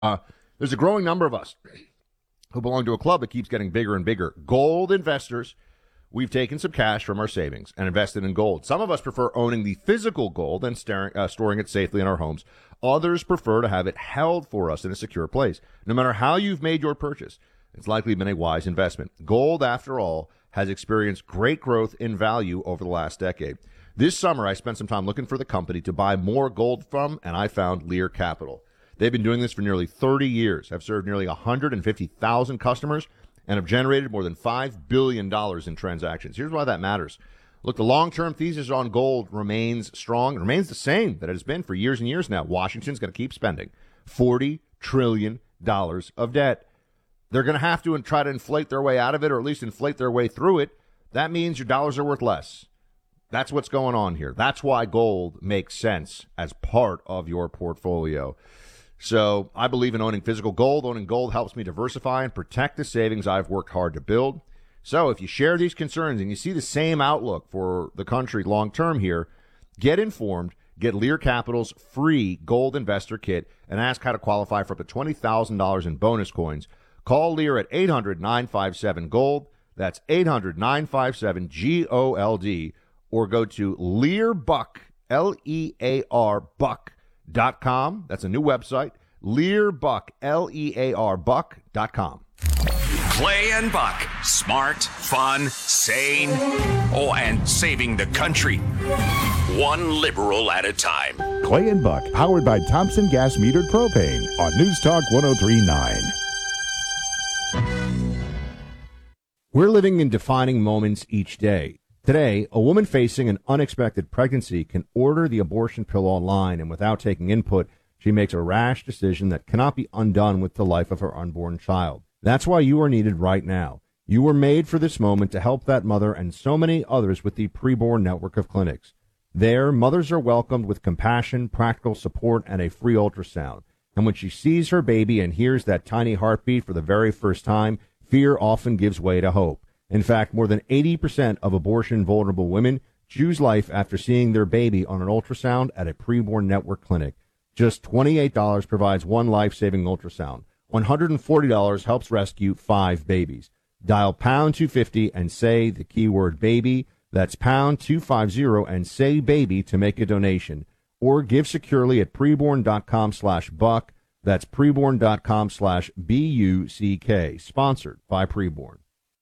There's a growing number of us who belong to a club that keeps getting bigger and bigger. Gold investors. We've taken some cash from our savings and invested in gold. Some of us prefer owning the physical gold and storing it safely in our homes. Others prefer to have it held for us in a secure place. No matter how you've made your purchase, it's likely been a wise investment. Gold, after all, has experienced great growth in value over the last decade. This summer, I spent some time looking for the company to buy more gold from, and I found Lear Capital. They've been doing this for nearly 30 years, have served nearly 150,000 customers, and have generated more than $5 billion in transactions. Here's why that matters. Look, the long-term thesis on gold remains strong, remains the same that it has been for years and years now. Washington's going to keep spending $40 trillion of debt. They're going to have to try to inflate their way out of it, or at least inflate their way through it. That means your dollars are worth less. That's what's going on here. That's why gold makes sense as part of your portfolio. So I believe in owning physical gold. Owning gold helps me diversify and protect the savings I've worked hard to build. So if you share these concerns and you see the same outlook for the country long term here, get informed, get Lear Capital's free gold investor kit, and ask how to qualify for up to $20,000 in bonus coins. Call Lear at 800-957-GOLD. That's 800-957-GOLD. Or go to LearBuck, L-E-A-R, Buck.com. That's a new website. LearBuck, L-E-A-R, Buck.com. Clay and Buck. Smart, fun, sane, and saving the country. One liberal at a time. Clay and Buck, powered by Thompson Gas Metered Propane on News Talk 103.9. We're living in defining moments each day. Today, a woman facing an unexpected pregnancy can order the abortion pill online, and without taking input, she makes a rash decision that cannot be undone with the life of her unborn child. That's why you are needed right now. You were made for this moment to help that mother and so many others with the Preborn network of clinics. There, mothers are welcomed with compassion, practical support, and a free ultrasound. And when she sees her baby and hears that tiny heartbeat for the very first time, fear often gives way to hope. In fact, more than 80% of abortion-vulnerable women choose life after seeing their baby on an ultrasound at a Preborn network clinic. Just $28 provides one life-saving ultrasound. $140 helps rescue 5 babies. Dial pound 250 and say the keyword baby. That's pound 250 and say baby to make a donation. Or give securely at preborn.com/buck. That's preborn.com/BUCK. Sponsored by Preborn.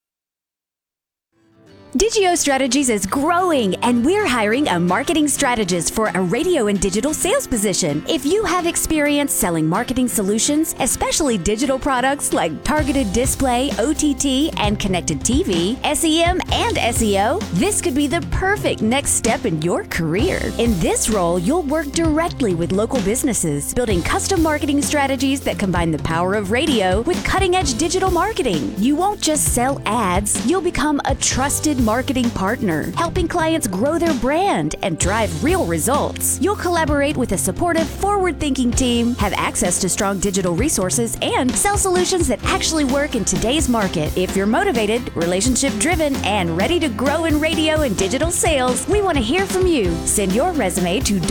Digio Strategies is growing, and we're hiring a marketing strategist for a radio and digital sales position. If you have experience selling marketing solutions, especially digital products like targeted display, OTT, and connected TV, SEM, and SEO, this could be the perfect next step in your career. In this role, you'll work directly with local businesses, building custom marketing strategies that combine the power of radio with cutting-edge digital marketing. You won't just sell ads, you'll become a trusted marketing partner, helping clients grow their brand and drive real results. You'll collaborate with a supportive, forward-thinking team, have access to strong digital resources, and sell solutions that actually work in today's market. If you're motivated, relationship-driven, and ready to grow in radio and digital sales, we want to hear from you. Send your resume to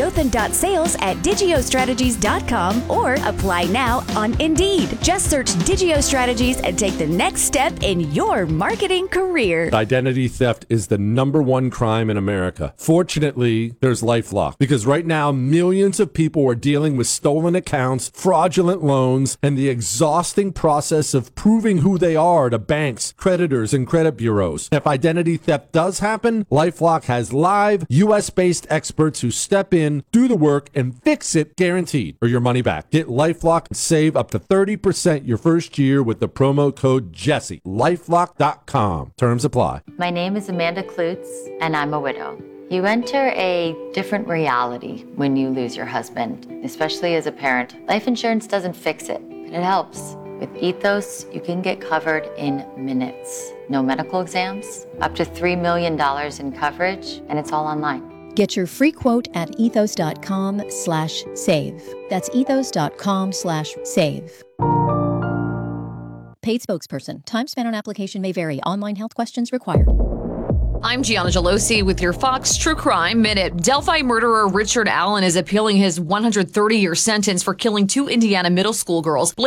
dothan.sales@digiostrategies.com or apply now on Indeed. Just search Digio Strategies and take the next step in your marketing career. Identity theft is the #1 crime in America. Fortunately, there's LifeLock, because right now millions of people are dealing with stolen accounts, fraudulent loans, and the exhausting process of proving who they are to banks, creditors, and credit bureaus. If identity theft does happen, LifeLock has live US-based experts who step in, do the work, and fix it, guaranteed, or your money back. Get LifeLock and save up to 30% your first year with the promo code Jesse. LifeLock.com. Terms apply. My name is Amanda Klutz, and I'm a widow. You enter a different reality when you lose your husband, especially as a parent. Life insurance doesn't fix it, but it helps. With Ethos, you can get covered in minutes. No medical exams, up to $3 million in coverage, and it's all online. Get your free quote at ethos.com/save. That's ethos.com/save. Paid spokesperson. Time spent on application may vary. Online health questions required. I'm Gianna Gelosi with your Fox True Crime Minute. Delphi murderer Richard Allen is appealing his 130-year sentence for killing 2 Indiana middle school girls.